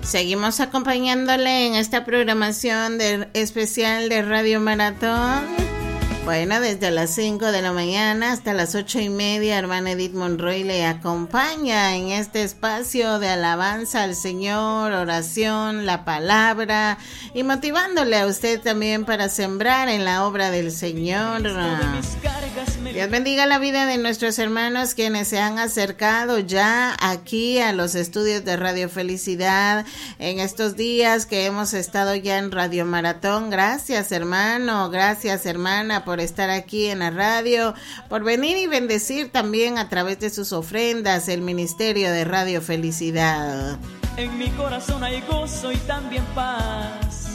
Seguimos acompañándole en esta programación especial de Radio Maratón. Bueno, desde las 5 de la mañana hasta las 8:30, hermana Edith Monroy le acompaña en este espacio de alabanza al Señor, oración, la palabra y motivándole a usted también para sembrar en la obra del Señor. Dios bendiga la vida de nuestros hermanos quienes se han acercado ya aquí a los estudios de Radio Felicidad en estos días que hemos estado ya en Radio Maratón. Gracias, hermano, gracias, hermana, por estar aquí en la radio, por venir y bendecir también a través de sus ofrendas el ministerio de Radio Felicidad. En mi corazón hay gozo y también paz.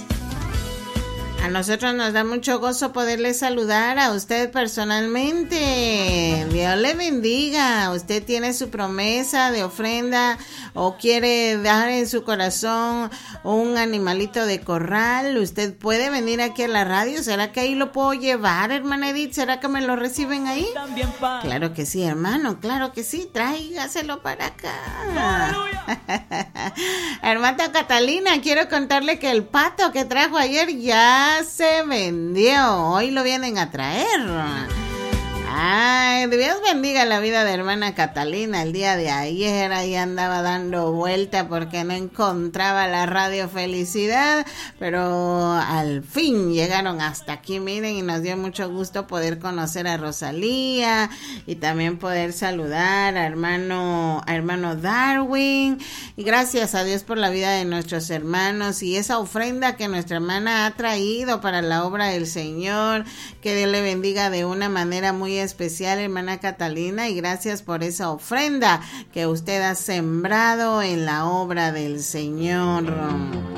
A nosotros nos da mucho gozo poderle saludar a usted personalmente. Dios le bendiga. Usted tiene su promesa de ofrenda o quiere dar en su corazón un animalito de corral. Usted puede venir aquí a la radio. ¿Será que ahí lo puedo llevar, hermana Edith? ¿Será que me lo reciben ahí? Claro que sí, hermano. Claro que sí. Tráigaselo para acá. Hermana Catalina, quiero contarle que el pato que trajo ayer ya se vendió. Hoy lo vienen a traer. Ay, Dios bendiga la vida de hermana Catalina. El día de ayer ahí andaba dando vuelta porque no encontraba la Radio Felicidad, pero al fin llegaron hasta aquí, miren, y nos dio mucho gusto poder conocer a Rosalía y también poder saludar a hermano Darwin. Y gracias a Dios por la vida de nuestros hermanos y esa ofrenda que nuestra hermana ha traído para la obra del Señor. Que Dios le bendiga de una manera muy especial, hermana Catalina, y gracias por esa ofrenda que usted ha sembrado en la obra del Señor.